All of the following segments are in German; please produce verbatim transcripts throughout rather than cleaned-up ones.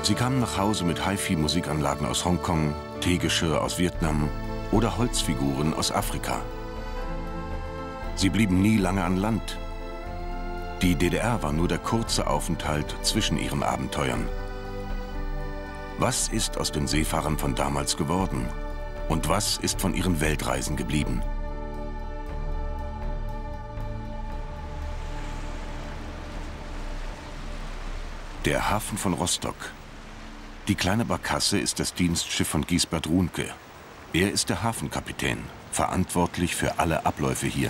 Sie kamen nach Hause mit Hi-Fi-Musikanlagen aus Hongkong, Teegeschirr aus Vietnam oder Holzfiguren aus Afrika. Sie blieben nie lange an Land. Die D D R war nur der kurze Aufenthalt zwischen ihren Abenteuern. Was ist aus den Seefahrern von damals geworden? Und was ist von ihren Weltreisen geblieben? Der Hafen von Rostock. Die kleine Barkasse ist das Dienstschiff von Giesbert Runke. Er ist der Hafenkapitän, verantwortlich für alle Abläufe hier.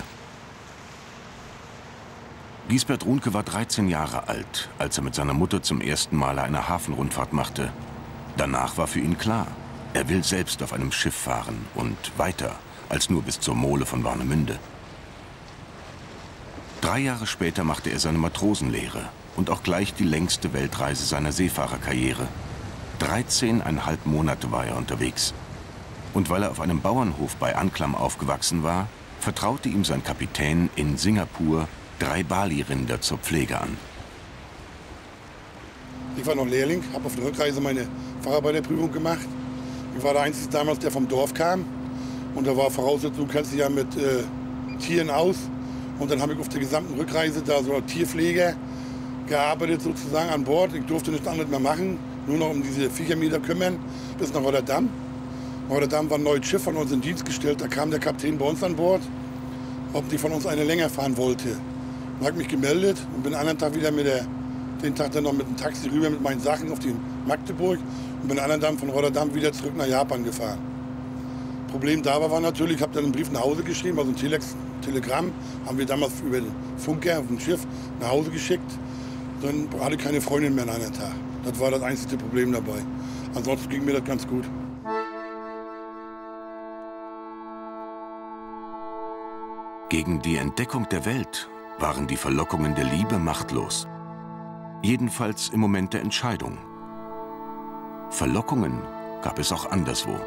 Giesbert Runke war dreizehn Jahre alt, als er mit seiner Mutter zum ersten Mal eine Hafenrundfahrt machte. Danach war für ihn klar, er will selbst auf einem Schiff fahren und weiter als nur bis zur Mole von Warnemünde. Drei Jahre später machte er seine Matrosenlehre und auch gleich die längste Weltreise seiner Seefahrerkarriere. dreizehneinhalb Monate war er unterwegs. Und weil er auf einem Bauernhof bei Anklam aufgewachsen war, vertraute ihm sein Kapitän in Singapur drei Bali-Rinder zur Pflege an. Ich war noch Lehrling, habe auf der Rückreise meine Facharbeiterprüfung gemacht. Ich war der Einzige damals, der vom Dorf kam. Und da war Voraussetzung, du kennst dich ja mit äh, Tieren aus. Und dann habe ich auf der gesamten Rückreise da so als Tierpfleger gearbeitet sozusagen an Bord. Ich durfte nichts anderes mehr machen, nur noch um diese Viecher wieder kümmern, bis nach Rotterdam. Rotterdam war ein neues Schiff von uns in Dienst gestellt. Da kam der Kapitän bei uns an Bord, ob die von uns eine länger fahren wollte. Ich habe mich gemeldet und bin einen anderen Tag wieder mit der, den Tag dann noch mit dem Taxi rüber mit meinen Sachen auf die Magdeburg und bin einen anderen Tag von Rotterdam wieder zurück nach Japan gefahren. Problem dabei war natürlich, ich habe dann einen Brief nach Hause geschrieben, also ein Telex, Telegramm, haben wir damals über den Funker auf dem Schiff nach Hause geschickt. Dann hatte ich keine Freundin mehr an einem Tag. Das war das einzige Problem dabei. Ansonsten ging mir das ganz gut. Gegen die Entdeckung der Welt waren die Verlockungen der Liebe machtlos. Jedenfalls im Moment der Entscheidung. Verlockungen gab es auch anderswo.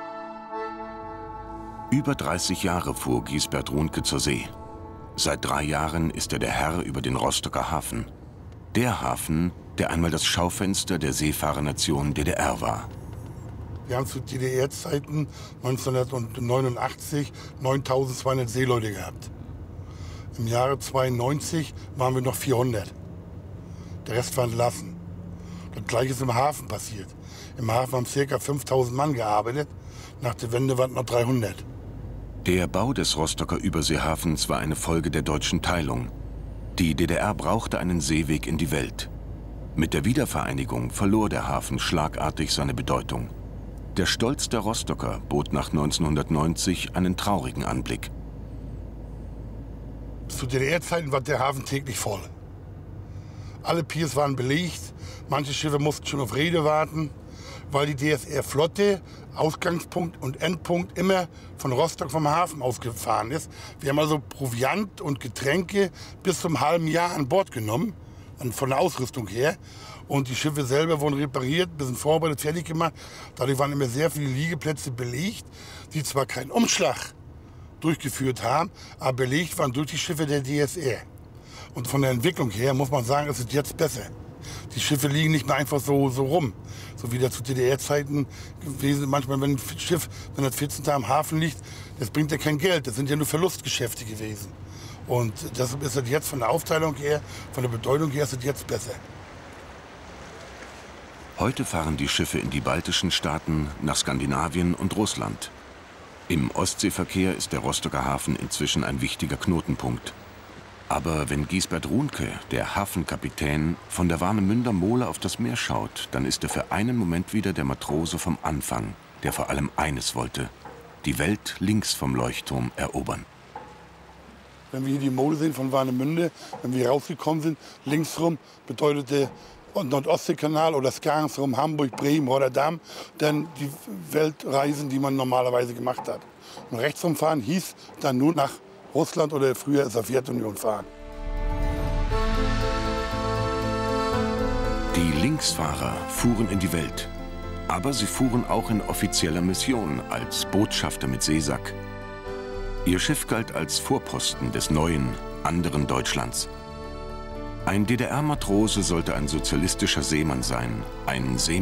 Über dreißig Jahre fuhr Giesbert Runke zur See. Seit drei Jahren ist er der Herr über den Rostocker Hafen. Der Hafen, der einmal das Schaufenster der Seefahrernation D D R war. Wir haben zu D D R-Zeiten neunzehnhundertneunundachtzig neuntausendzweihundert Seeleute gehabt. Im Jahre zweiundneunzig waren wir noch vierhundert. Der Rest war entlassen. Das Gleiche ist im Hafen passiert. Im Hafen haben ca. fünftausend Mann gearbeitet. Nach der Wende waren es noch dreihundert. Der Bau des Rostocker Überseehafens war eine Folge der deutschen Teilung. Die D D R brauchte einen Seeweg in die Welt. Mit der Wiedervereinigung verlor der Hafen schlagartig seine Bedeutung. Der Stolz der Rostocker bot nach neunzehnhundertneunzig einen traurigen Anblick. Zu D D R-Zeiten war der Hafen täglich voll. Alle Piers waren belegt, manche Schiffe mussten schon auf Rede warten, weil die D S R-Flotte Ausgangspunkt und Endpunkt immer von Rostock vom Hafen ausgefahren ist. Wir haben also Proviant und Getränke bis zum halben Jahr an Bord genommen, von der Ausrüstung her. Und die Schiffe selber wurden repariert, ein bisschen vorbereitet, fertig gemacht. Dadurch waren immer sehr viele Liegeplätze belegt, die zwar keinen Umschlag durchgeführt haben, aber belegt waren durch die Schiffe der D S R. Und von der Entwicklung her muss man sagen, es ist jetzt besser. Die Schiffe liegen nicht mehr einfach so, so rum, so wie das zu D D R-Zeiten gewesen. Manchmal, wenn ein Schiff, wenn das vierzehn Tage im Hafen liegt, das bringt ja kein Geld. Das sind ja nur Verlustgeschäfte gewesen. Und deshalb ist das jetzt von der Aufteilung her, von der Bedeutung her, ist es jetzt besser. Heute fahren die Schiffe in die baltischen Staaten, nach Skandinavien und Russland. Im Ostseeverkehr ist der Rostocker Hafen inzwischen ein wichtiger Knotenpunkt. Aber wenn Giesbert Runke, der Hafenkapitän, von der Warnemünder Mole auf das Meer schaut, dann ist er für einen Moment wieder der Matrose vom Anfang, der vor allem eines wollte: die Welt links vom Leuchtturm erobern. Wenn wir hier die Mole sehen von Warnemünde, wenn wir rausgekommen sind, linksrum bedeutete Nordostseekanal oder Skagensrum, Hamburg, Bremen, Rotterdam, dann die Weltreisen, die man normalerweise gemacht hat. Und rechtsrum fahren hieß dann nur nach Russland oder früher Sowjetunion fahren. Die Linksfahrer fuhren in die Welt. Aber sie fuhren auch in offizieller Mission als Botschafter mit Seesack. Ihr Schiff galt als Vorposten des neuen, anderen Deutschlands. Ein D D R-Matrose sollte ein sozialistischer Seemann sein, ein Seemann